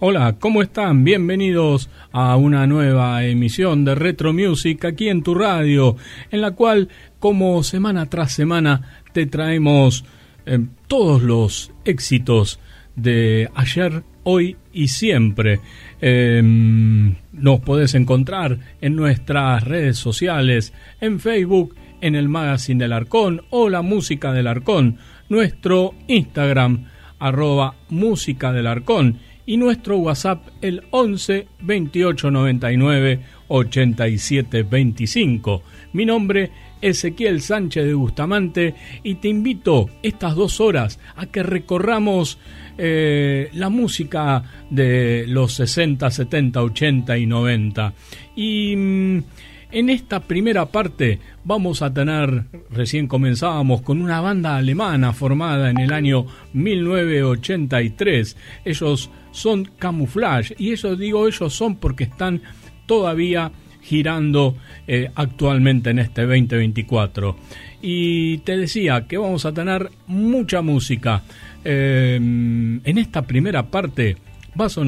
Hola, ¿cómo están? Bienvenidos a una nueva emisión de Retro Music aquí en tu radio, en la cual, como semana tras semana, te traemos todos los éxitos de ayer, hoy y siempre. Nos podés encontrar en nuestras redes sociales, en Facebook, en el Magazine del Arcón o la Música del Arcón, nuestro Instagram, @Música del Arcón, y nuestro WhatsApp, el 11 28 99 87 25. Mi nombre es Ezequiel Sánchez de Bustamante y te invito estas 2 horas a que recorramos la música de los 60, 70, 80 y 90. Y en esta primera parte vamos a tener, recién comenzábamos con una banda alemana formada en el año 1983. Ellos son Camouflage, y ellos son porque están todavía girando actualmente en este 2024. Y te decía que vamos a tener mucha música. En esta primera parte va a sonar